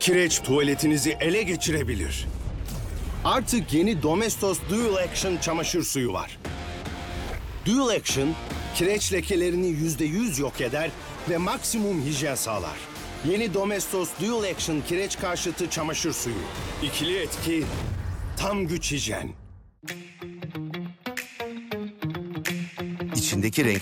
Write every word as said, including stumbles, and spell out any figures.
Kireç tuvaletinizi ele geçirebilir. Artık yeni Domestos Dual Action çamaşır suyu var. Dual Action, kireç lekelerini yüzde yüz yok eder ve maksimum hijyen sağlar. Yeni Domestos Dual Action kireç karşıtı çamaşır suyu. İkili etki, tam güç hijyen. İçindeki renk